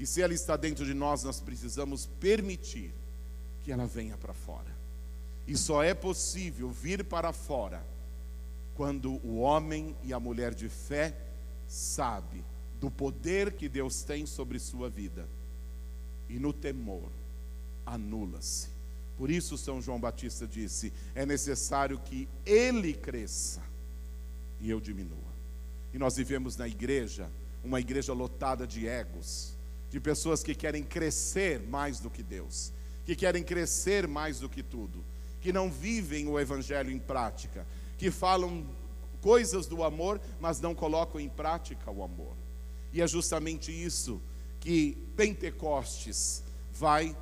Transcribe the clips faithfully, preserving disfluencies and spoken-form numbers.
E se ela está dentro de nós, nós precisamos permitir que ela venha para fora. E só é possível vir para fora quando o homem e a mulher de fé sabe do poder que Deus tem sobre sua vida. E no temor, anula-se. Por isso São João Batista disse: é necessário que ele cresça e eu diminua. E nós vivemos na igreja, uma igreja lotada de egos, de pessoas que querem crescer mais do que Deus, que querem crescer mais do que tudo, que não vivem o evangelho em prática, que falam coisas do amor, mas não colocam em prática o amor. E é justamente isso que Pentecostes vai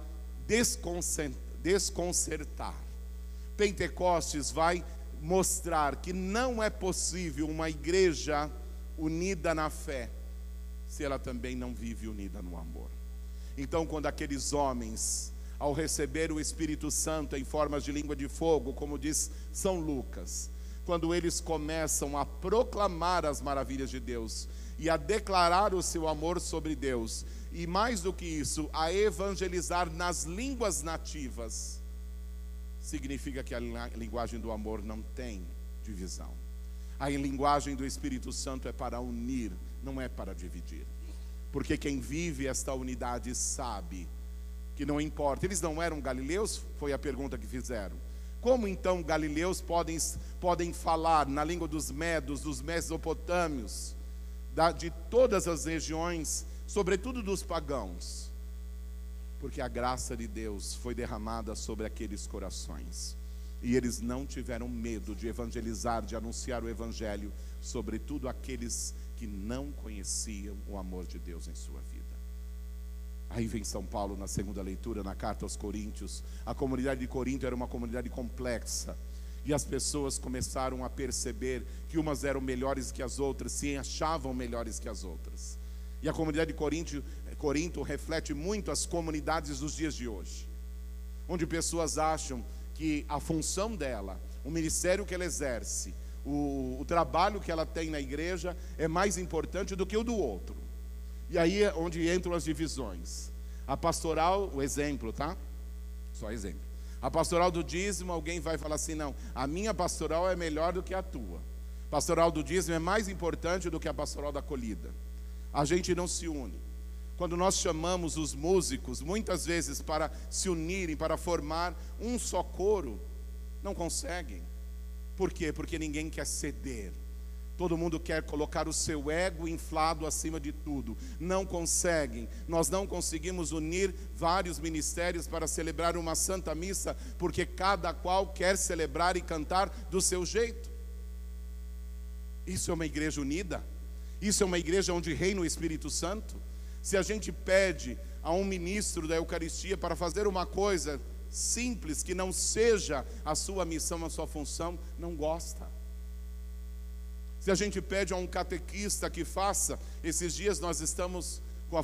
desconcertar. Pentecostes vai mostrar que não é possível uma igreja unida na fé se ela também não vive unida no amor. Então, quando aqueles homens, ao receber o Espírito Santo em formas de língua de fogo, como diz São Lucas, quando eles começam a proclamar as maravilhas de Deus e a declarar o seu amor sobre Deus, e mais do que isso, a evangelizar nas línguas nativas, significa que a linguagem do amor não tem divisão. A linguagem do Espírito Santo é para unir, não é para dividir. Porque quem vive esta unidade sabe que não importa. Eles não eram galileus? Foi a pergunta que fizeram. Como então galileus podem, podem falar na língua dos medos, dos mesopotâmios, da, de todas as regiões, sobretudo dos pagãos? Porque a graça de Deus foi derramada sobre aqueles corações. E eles não tiveram medo de evangelizar, de anunciar o evangelho, sobretudo aqueles que não conheciam o amor de Deus em sua vida. Aí vem São Paulo na segunda leitura, na carta aos Coríntios. A comunidade de Corinto era uma comunidade complexa, e as pessoas começaram a perceber que umas eram melhores que as outras, se achavam melhores que as outras. E a comunidade de Corinto, Corinto reflete muito as comunidades dos dias de hoje, onde pessoas acham que a função dela, o ministério que ela exerce, o, o trabalho que ela tem na igreja é mais importante do que o do outro. E aí é onde entram as divisões. A pastoral, o exemplo, tá? Só exemplo. A pastoral do dízimo, alguém vai falar assim: não, a minha pastoral é melhor do que a tua. Pastoral do dízimo é mais importante do que a pastoral da acolhida. A gente não se une. Quando nós chamamos os músicos, muitas vezes para se unirem, para formar um só coro, não conseguem. Por quê? Porque ninguém quer ceder. Todo mundo quer colocar o seu ego inflado acima de tudo. Não conseguem. Nós não conseguimos unir vários ministérios para celebrar uma santa missa, porque cada qual quer celebrar e cantar do seu jeito. Isso é uma igreja unida? Isso é uma igreja onde reina o Espírito Santo? Se a gente pede a um ministro da Eucaristia para fazer uma coisa simples, que não seja a sua missão, a sua função, não gosta. Se a gente pede a um catequista que faça, esses dias nós estamos